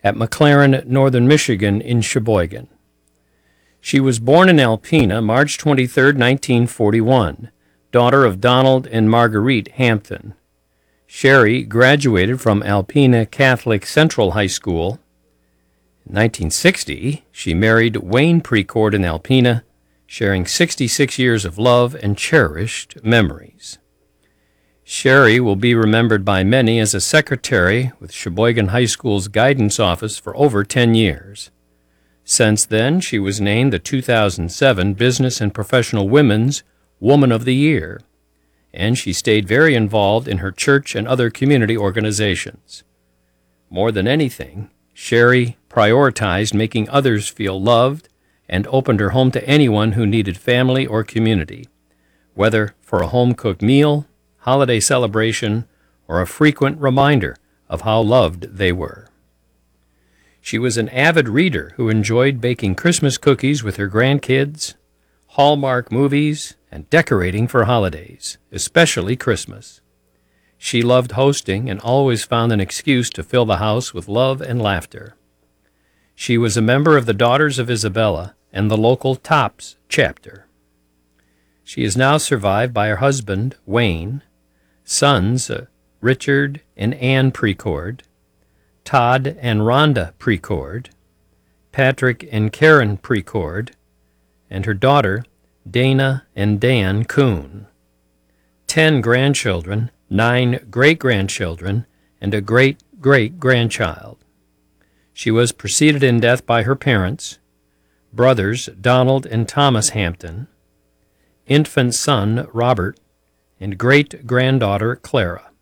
at McLaren, Northern Michigan in Sheboygan. She was born in Alpena, March 23, 1941, daughter of Donald and Marguerite Hampton. Sherry graduated from Alpena Catholic Central High School. In 1960, she married Wayne Precourt in Alpena, sharing 66 years of love and cherished memories. Sherry will be remembered by many as a secretary with Sheboygan High School's guidance office for over 10 years. Since then, she was named the 2007 Business and Professional Women's Woman of the Year, and she stayed very involved in her church and other community organizations. More than anything, Sherry prioritized making others feel loved and opened her home to anyone who needed family or community, whether for a home-cooked meal, holiday celebration, or a frequent reminder of how loved they were. She was an avid reader who enjoyed baking Christmas cookies with her grandkids, Hallmark movies, and decorating for holidays, especially Christmas. She loved hosting and always found an excuse to fill the house with love and laughter. She was a member of the Daughters of Isabella and the local TOPS chapter. She is now survived by her husband, Wayne, sons Richard and Ann Precourt, Todd and Rhonda Precourt, Patrick and Karen Precourt, and her daughter, Dana and Dan Kuhn. 10 grandchildren, 9 great-grandchildren, and a great-great-grandchild. She was preceded in death by her parents, brothers Donald and Thomas Hampton, infant son Robert, and great-granddaughter Clara.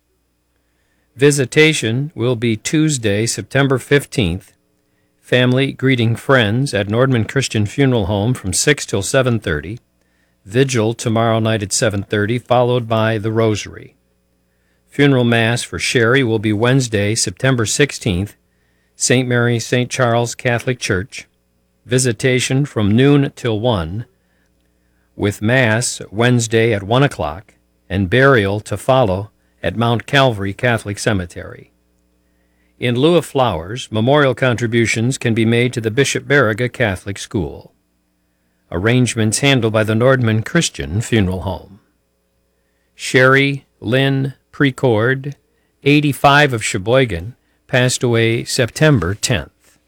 Visitation will be Tuesday, September 15th. Family greeting friends at Nordman Christian Funeral Home from 6 till 7:30. Vigil tomorrow night at 7:30, followed by the Rosary. Funeral Mass for Sherry will be Wednesday, September 16th, St. Mary St. Charles Catholic Church. Visitation from noon till 1, with Mass Wednesday at 1 o'clock, and burial to follow at Mount Calvary Catholic Cemetery. In lieu of flowers, memorial contributions can be made to the Bishop Baraga Catholic School. Arrangements handled by the Nordman Christian Funeral Home. Sherry Lynn Precourt, 85 of Sheboygan, passed away September 10th.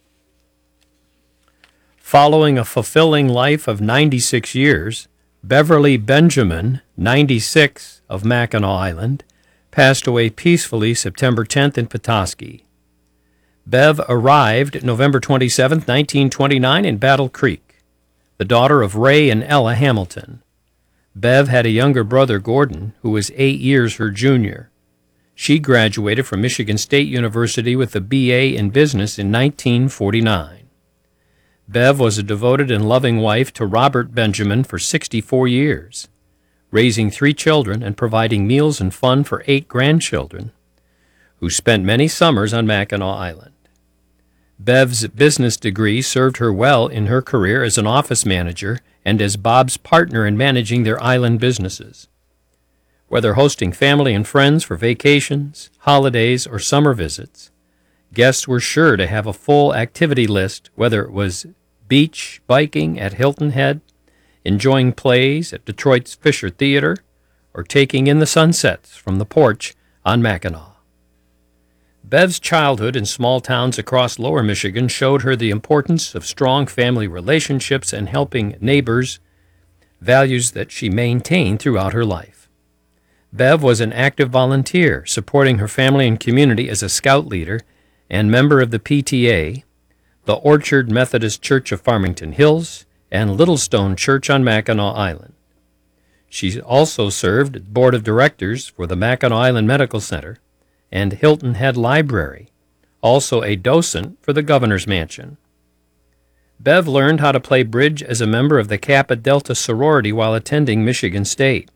Following a fulfilling life of 96 years, Beverly Benjamin, 96, of Mackinac Island, passed away peacefully September 10th in Petoskey. Bev arrived November 27, 1929, in Battle Creek, the daughter of Ray and Ella Hamilton. Bev had a younger brother, Gordon, who was 8 years her junior. She graduated from Michigan State University with a B.A. in business in 1949. Bev was a devoted and loving wife to Robert Benjamin for 64 years, raising 3 children and providing meals and fun for 8 grandchildren, who spent many summers on Mackinac Island. Bev's business degree served her well in her career as an office manager and as Bob's partner in managing their island businesses. Whether hosting family and friends for vacations, holidays, or summer visits, guests were sure to have a full activity list, whether it was beach biking at Hilton Head, enjoying plays at Detroit's Fisher Theater, or taking in the sunsets from the porch on Mackinac. Bev's childhood in small towns across Lower Michigan showed her the importance of strong family relationships and helping neighbors, values that she maintained throughout her life. Bev was an active volunteer, supporting her family and community as a scout leader and member of the PTA, the Orchard Methodist Church of Farmington Hills, and Littlestone Church on Mackinac Island. She also served as board of directors for the Mackinac Island Medical Center and Hilton Head Library, also a docent for the Governor's Mansion. Bev learned how to play bridge as a member of the Kappa Delta sorority while attending Michigan State.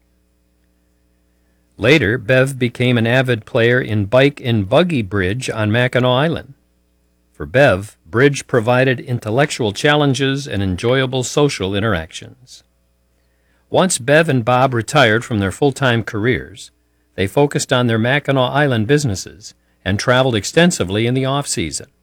Later, Bev became an avid player in bike and buggy bridge on Mackinac Island. For Bev, bridge provided intellectual challenges and enjoyable social interactions. Once Bev and Bob retired from their full-time careers, they focused on their Mackinac Island businesses and traveled extensively in the off-season.